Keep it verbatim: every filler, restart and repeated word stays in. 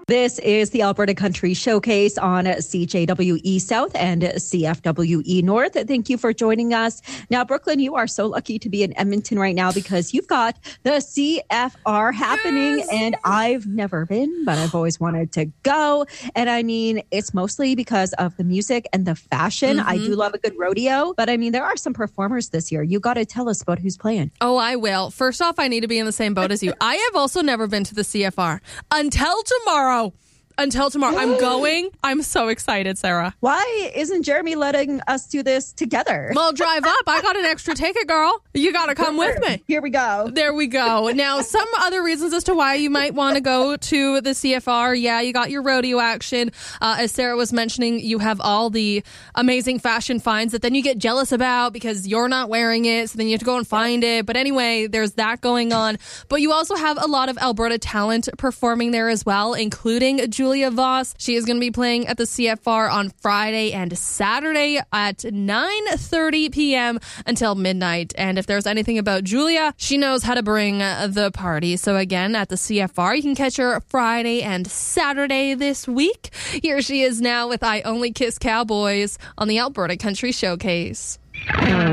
This is the Alberta Country Showcase on C J W E South and C F W E North. Thank you for joining us. Now, Brooklyn, you are so lucky to be in Edmonton right now because you've got the C F R happening. Yes! And I've never been, but I've always wanted to go. And I mean, it's mostly because of the music and the fashion. Mm-hmm. I do love a good rodeo, but I mean, there are some performers this year. You got to tell us about who's playing. Oh, I will. First off, I need to be in the same boat as you. I have also never been to the C F R until tomorrow. Until tomorrow. I'm going. I'm so excited, Sarah. Why isn't Jeremy letting us do this together? Well, drive up. I got an extra ticket, girl. You got to come with me. Here we go. There we go. Now, some other reasons as to why you might want to go to the C F R. Yeah, you got your rodeo action. Uh, as Sarah was mentioning, you have all the amazing fashion finds that then you get jealous about because you're not wearing it. So then you have to go and find it. But anyway, there's that going on. But you also have a lot of Alberta talent performing there as well, including Julia Voss. She is going to be playing at the C F R on Friday and Saturday at nine thirty p.m. until midnight. And if there's anything about Julia, she knows how to bring the party. So again, at the C F R, you can catch her Friday and Saturday this week. Here she is now with I Only Kiss Cowboys on the Alberta Country Showcase.